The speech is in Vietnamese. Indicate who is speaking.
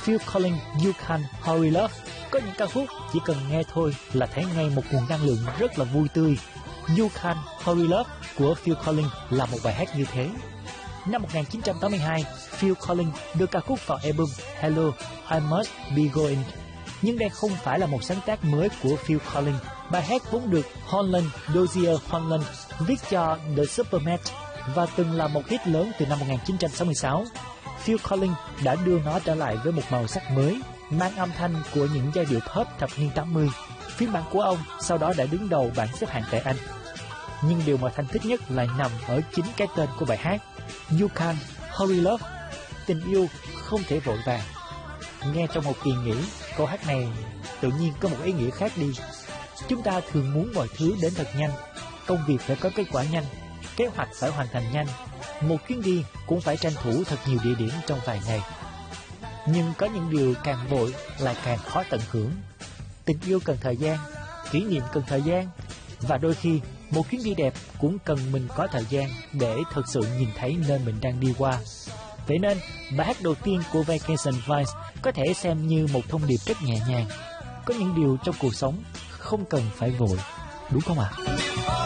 Speaker 1: Phil Collins You Can Hurry Love. Có những ca khúc chỉ cần nghe thôi là thấy ngay một nguồn năng lượng rất là vui tươi. You Can Hurry Love của Phil Collins là một bài hát như thế. Năm 1982, Phil Collins đưa ca khúc vào album Hello, I Must Be Going. Nhưng đây không phải là một sáng tác mới của Phil Collins. Bài hát vốn được Holland Dozier Holland viết cho The Superman và từng là một hit lớn từ năm 1966. Phil Collins đã đưa nó trở lại với một màu sắc mới, mang âm thanh của những giai điệu pop thập niên 80. Phiên bản của ông sau đó đã đứng đầu bảng xếp hạng tại Anh. Nhưng điều mà Thanh thích nhất lại nằm ở chính cái tên của bài hát, You Can Hurry Love. Tình yêu không thể vội vàng. Nghe trong một kỳ nghỉ, câu hát này tự nhiên có một ý nghĩa khác đi. Chúng ta thường muốn mọi thứ đến thật nhanh, công việc phải có kết quả nhanh, kế hoạch phải hoàn thành nhanh, một chuyến đi cũng phải tranh thủ thật nhiều địa điểm trong vài ngày. Nhưng có những điều càng vội lại càng khó tận hưởng. Tình yêu cần thời gian, kỷ niệm cần thời gian, và đôi khi một chuyến đi đẹp cũng cần mình có thời gian để thật sự nhìn thấy nơi mình đang đi qua. Vậy nên, bài hát đầu tiên của Vacation Vibes có thể xem như một thông điệp rất nhẹ nhàng. Có những điều trong cuộc sống không cần phải vội, đúng không ạ?